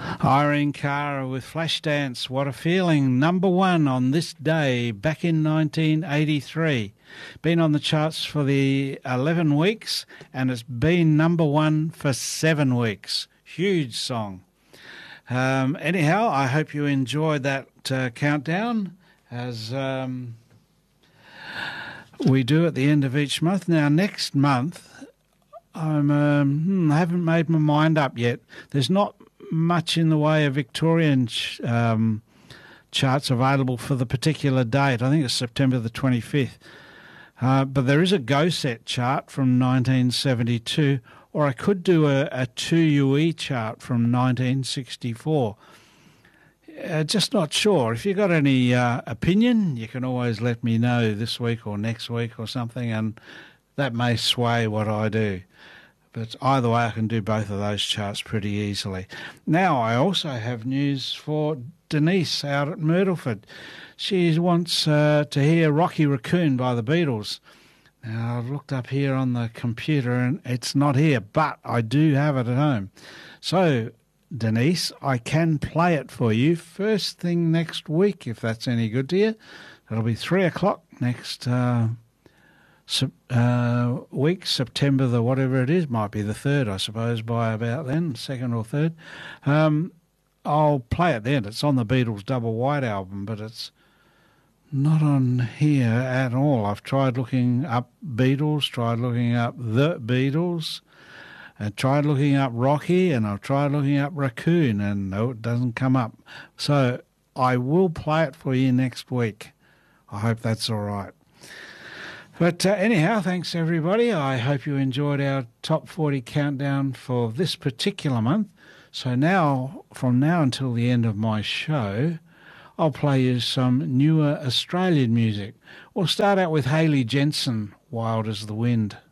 Irene Cara with Flashdance, What a Feeling, number one on this day back in 1983. Been on the charts for the 11 weeks and it's been number one for 7 weeks. Huge song. Anyhow, I hope you enjoyed that countdown as we do at the end of each month. Now, next month, I haven't made my mind up yet. There's not much in the way of Victorian charts available for the particular date. I think it's September the 25th. But there is a Go Set chart from 1972, or I could do a 2UE chart from 1964. Just not sure. If you've got any opinion, you can always let me know this week or next week or something, and that may sway what I do. But either way, I can do both of those charts pretty easily. Now, I also have news for Denise out at Myrtleford. She wants to hear Rocky Raccoon by the Beatles. Now, I've looked up here on the computer and it's not here, but I do have it at home. So, Denise, I can play it for you first thing next week, if that's any good to you. It'll be 3 o'clock next week, September the whatever it is, might be the 3rd, I suppose, by about then, 2nd or 3rd. I'll play it then. It's on the Beatles Double White album, but it's not on here at all. I've tried looking up Beatles, tried looking up the Beatles, I tried looking up Rocky, and I've tried looking up Raccoon, and no, it doesn't come up. So I will play it for you next week. I hope that's all right. But anyhow, thanks everybody. I hope you enjoyed our Top 40 countdown for this particular month. So now, from now until the end of my show, I'll play you some newer Australian music. We'll start out with Hayley Jensen, Wild as the Wind.